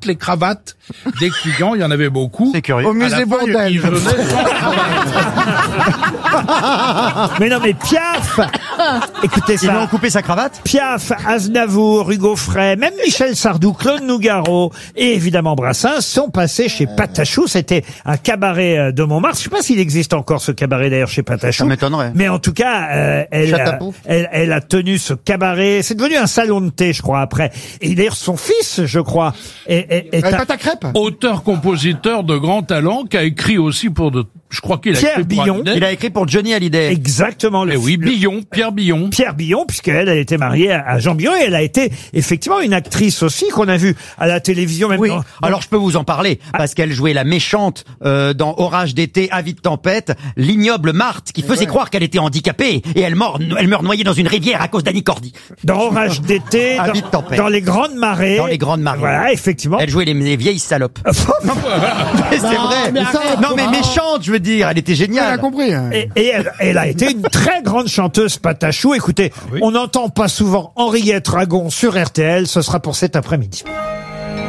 toutes les cravates des clients. Il y en avait beaucoup. C'est curieux. Au musée Bourdelle. Ils venaient sans cravate. Mais non, mais Piaf, écoutez Ils lui ont ça. coupé sa cravate. Piaf, Aznavour, Hugo Frey, même Michel Sardou, Claude Nougaro et évidemment Brassens sont passés chez Patachou. C'était un cabaret de Montmartre. Je sais pas s'il existe encore ce cabaret d'ailleurs chez Patachou. Ça m'étonnerait. Mais en tout cas, elle a tenu ce cabaret. C'est devenu un salon de thé, je crois, après. Et d'ailleurs, son fils, je crois, est un- Pâte à crêpes. Auteur-compositeur de grand talent qui a écrit aussi pour je crois qu'il a Pierre écrit pour Billon. Hallyday. Il a écrit pour Johnny Hallyday. exactement le Eh oui, Billon, Pierre Billon. Pierre Billon, puisqu'elle a été mariée à Jean Billon et elle a été effectivement une actrice aussi qu'on a vue à la télévision. Même Oui. dans- Alors je peux vous en parler parce qu'elle jouait la méchante dans Orage d'été, Avis de tempête, l'ignoble Marthe qui faisait croire qu'elle était handicapée et elle meurt noyée dans une rivière à cause d'Annie Cordy. dans Orage d'été, Avis de tempête. dans les grandes marées. Dans les grandes marées. Voilà, effectivement. Elle jouait les vieilles salopes. Mais c'est vrai. mais arrête. Non mais méchante, je veux dire, elle était Elle a géniale. compris. Hein. Et elle a été une très grande chanteuse Patachou. Écoutez, oui. on n'entend pas souvent Henriette Ragon sur RTL. Ce sera pour cet après-midi.